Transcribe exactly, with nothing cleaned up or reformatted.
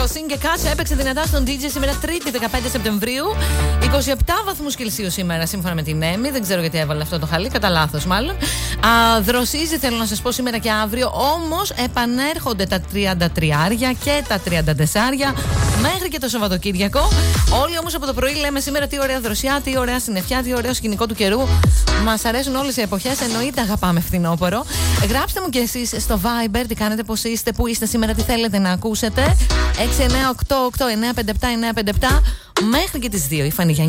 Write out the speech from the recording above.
Κοσίν και Κάτσα έπαιξε δυνατά στον ντι τζέι σήμερα Τρίτη δεκαπέντε Σεπτεμβρίου. είκοσι επτά βαθμούς Κελσίου σήμερα σύμφωνα με την Έμι. Δεν ξέρω γιατί έβαλε αυτό το χαλί, κατά λάθος μάλλον. Α, δροσίζει, θέλω να σας πω, σήμερα και αύριο. Όμως επανέρχονται τα τριάντα τρία και τα τριάντα τέσσερα μέχρι και το Σαββατοκύριακο. Όλοι όμως από το πρωί λέμε σήμερα τι ωραία δροσιά, τι ωραία συννεφιά, τι ωραίο σκηνικό του καιρού. Μας αρέσουν όλες οι εποχές, εννοείται αγαπάμε φθινόπωρο. Γράψτε μου κι εσείς στο Viber τι κάνετε, πώς είστε, πού είστε σήμερα, τι θέλετε να ακούσετε. έξι εννιά οκτώ οκτώ εννιά πέντε επτά εννιά πέντε επτά μέχρι και τις δύο. Η Φανή